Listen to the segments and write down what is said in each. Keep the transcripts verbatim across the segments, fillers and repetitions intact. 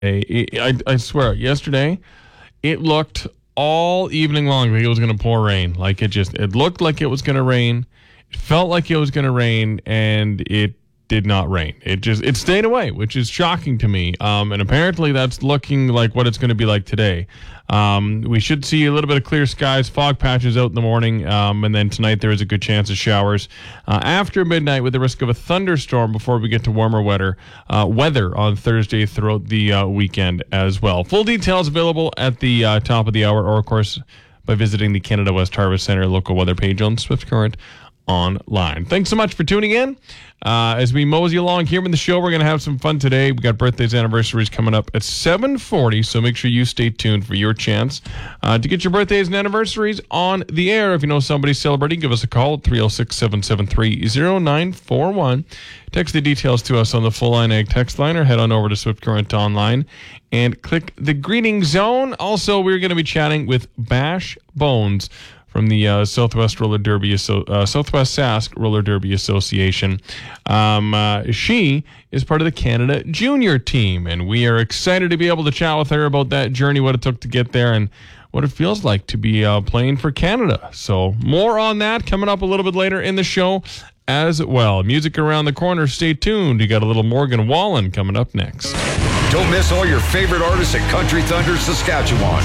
I, I swear, yesterday, it looked all evening long like it was going to pour rain. Like it just, it looked like it was going to rain. It felt like it was going to rain, and it did not rain. It just, it stayed away, which is shocking to me. Um, and apparently that's looking like what it's going to be like today. Um, we should see a little bit of clear skies, fog patches out in the morning, um, and then tonight there is a good chance of showers uh, after midnight with the risk of a thunderstorm before we get to warmer weather, uh, weather on Thursday throughout the uh, weekend as well. Full details available at the uh, top of the hour, or of course by visiting the Canada West Harvest Center local weather page on Swift Current Online. Thanks so much for tuning in. Uh, as we mosey along here in the show, we're going to have some fun today. We got birthdays, anniversaries coming up at seven forty, so make sure you stay tuned for your chance uh, to get your birthdays and anniversaries on the air. If you know somebody celebrating, give us a call at three oh six, seven seven three, oh nine four one. Text the details to us on the Full Line Ag text line, or head on over to Swift Current Online and click the greeting zone. Also, we're going to be chatting with Bash Bones from the uh, Southwest Roller Derby, Asso- uh, Southwest Sask Roller Derby Association. Um, uh, she is part of the Canada Junior team, and we are excited to be able to chat with her about that journey, what it took to get there, and what it feels like to be uh, playing for Canada. So more on that coming up a little bit later in the show as well. Music around the corner. Stay tuned. You got a little Morgan Wallen coming up next. Don't miss all your favorite artists at Country Thunder, Saskatchewan.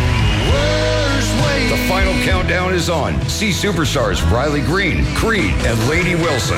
The final countdown is on. See superstars Riley Green, Creed, and Lainey Wilson.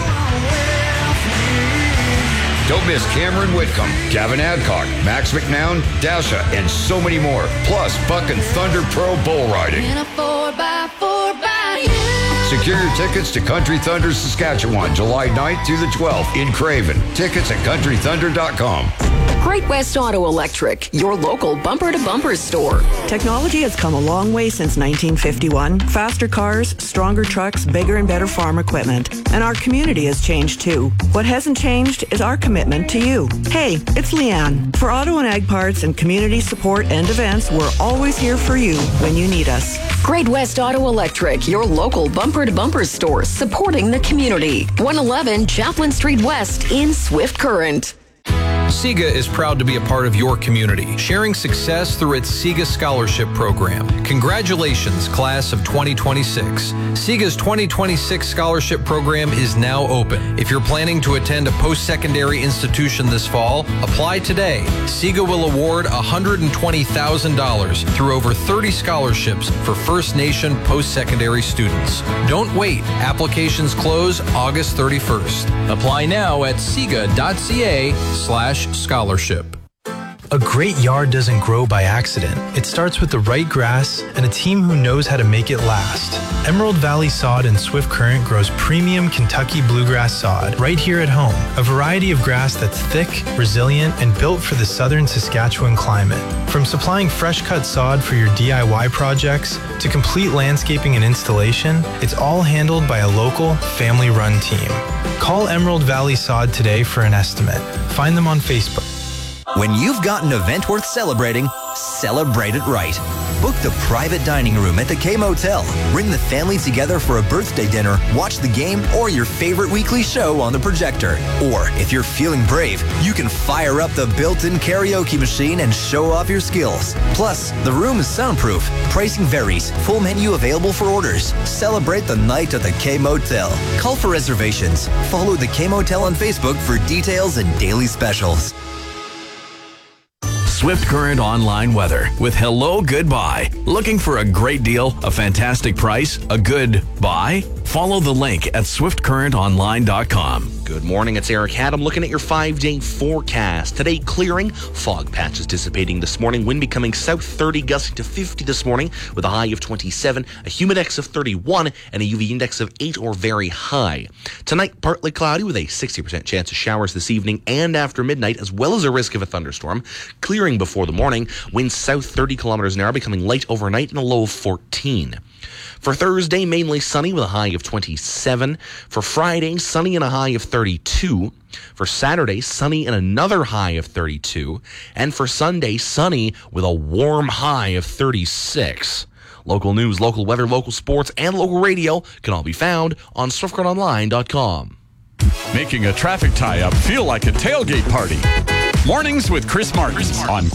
Don't miss Cameron Whitcomb, Gavin Adcock, Max McNown, Dasha, and so many more. Plus, Buck and Thunder Pro Bull Riding. In a four by four by you. Secure your tickets to Country Thunder, Saskatchewan, July ninth through the twelfth in Craven. Tickets at country thunder dot com. Great West Auto Electric, your local bumper-to-bumper store. Technology has come a long way since nineteen fifty-one. Faster cars, stronger trucks, bigger and better farm equipment. And our community has changed too. What hasn't changed is our commitment to you. Hey, it's Leanne. For auto and ag parts and community support and events, we're always here for you when you need us. Great West Auto Electric, your local bumper-to-bumper store supporting the community. one eleven Chaplin Street West in Swift Current. SIGA is proud to be a part of your community, sharing success through its SIGA Scholarship Program. Congratulations, class of twenty twenty-six. SIGA's twenty twenty-six Scholarship Program is now open. If you're planning to attend a post-secondary institution this fall, apply today. SIGA will award one hundred twenty thousand dollars through over thirty scholarships for First Nation post-secondary students. Don't wait. Applications close August thirty-first. Apply now at siga.ca slash scholarship. A great yard doesn't grow by accident. It starts with the right grass and a team who knows how to make it last. Emerald Valley Sod in Swift Current grows premium Kentucky bluegrass sod right here at home. A variety of grass that's thick, resilient, and built for the southern Saskatchewan climate. From supplying fresh-cut sod for your D I Y projects to complete landscaping and installation, it's all handled by a local, family-run team. Call Emerald Valley Sod today for an estimate. Find them on Facebook. When you've got an event worth celebrating, celebrate it right. Book the private dining room at the K-Motel. Bring the family together for a birthday dinner, watch the game, or your favorite weekly show on the projector. Or, if you're feeling brave, you can fire up the built-in karaoke machine and show off your skills. Plus, the room is soundproof. Pricing varies. Full menu available for orders. Celebrate the night at the K-Motel. Call for reservations. Follow the K-Motel on Facebook for details and daily specials. Swift Current Online weather with Hello Goodbye. Looking for a great deal, a fantastic price, a good buy? Follow the link at swift current online dot com. Good morning, it's Eric Haddam looking at your five-day forecast. Today, clearing, fog patches dissipating this morning, wind becoming south thirty, gusting to fifty this morning with a high of twenty-seven, a humidex of thirty-one, and a U V index of eight or very high. Tonight, partly cloudy with a sixty percent chance of showers this evening and after midnight, as well as a risk of a thunderstorm. Clearing before the morning, winds south thirty kilometers an hour, becoming light overnight and a low of fourteen. For Thursday, mainly sunny with a high of twenty-seven. For Friday, sunny and a high of thirty-two. For Saturday, sunny and another high of thirty-two. And for Sunday, sunny with a warm high of thirty-six. Local news, local weather, local sports, and local radio can all be found on swift current online dot com. Making a traffic tie-up feel like a tailgate party. Mornings with Chris Martin on